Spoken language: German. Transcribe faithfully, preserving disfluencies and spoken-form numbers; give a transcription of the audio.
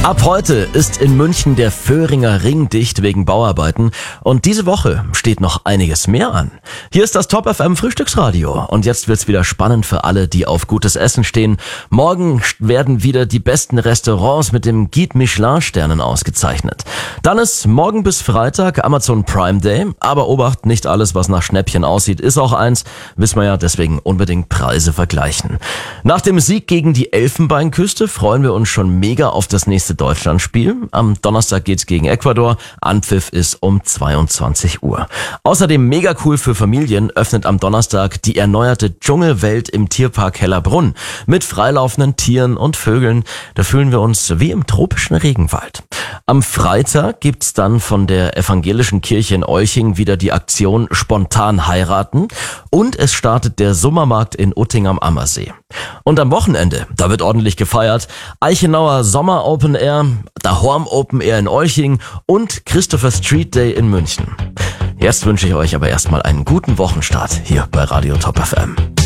Ab heute ist in München der Vöhringer Ring dicht wegen Bauarbeiten und diese Woche steht noch einiges mehr an. Hier ist das Top F M Frühstücksradio und jetzt wird's wieder spannend für alle, die auf gutes Essen stehen. Morgen werden wieder die besten Restaurants mit dem Guide Michelin Sternen ausgezeichnet. Dann ist morgen bis Freitag Amazon Prime Day, aber Obacht, nicht alles, was nach Schnäppchen aussieht, ist auch eins. Wissen wir ja, deswegen unbedingt Preise vergleichen. Nach dem Sieg gegen die Elfenbeinküste freuen wir uns schon mega auf das nächste Deutschlandspiel. Am Donnerstag geht's gegen Ecuador. Anpfiff ist um zweiundzwanzig Uhr. Außerdem mega cool für Familien öffnet am Donnerstag die erneuerte Dschungelwelt im Tierpark Hellerbrunn. Mit freilaufenden Tieren und Vögeln. Da fühlen wir uns wie im tropischen Regenwald. Am Freitag gibt's dann von der evangelischen Kirche in Euching wieder die Aktion Spontan heiraten und es startet der Sommermarkt in Utting am Ammersee. Und am Wochenende, da wird ordentlich gefeiert, Eichenauer Sommer Open Air, Dahorm Open Air in Euching und Christopher Street Day in München. Jetzt wünsche ich euch aber erstmal einen guten Wochenstart hier bei Radio Top F M.